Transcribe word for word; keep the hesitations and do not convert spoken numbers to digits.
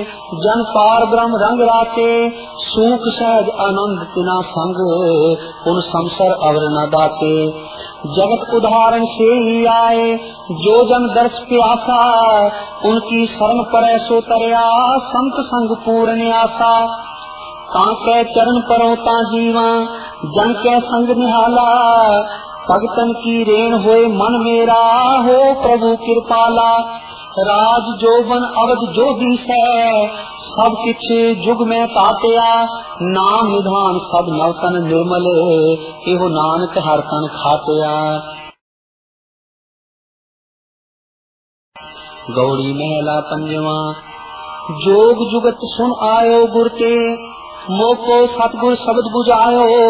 जन पार ब्रह्म रंग राते, सूख सहज आनंद तिना संग, उन संसर अवर न दाते। जगत उदाहरण से ही आए, जो जन दर्श प्यासा, उनकी शरण परै सो तरया, संत संग पूर्ण आसा। ताके चरण परोता जीवा, जन के संग निहाला, भगतन की रेण होए मन मेरा, हो प्रभु कृपाला। राज जोबन अवध जो दिसै, सब किछ जुग में तात्या, नाम निधान सब नवतन निर्मल, एहो नानक हर तन खात्या। गौड़ी महला पंजवा। जोग जुगत सुन आयो गुर के, मोको सतगुर शब्द बुझायो,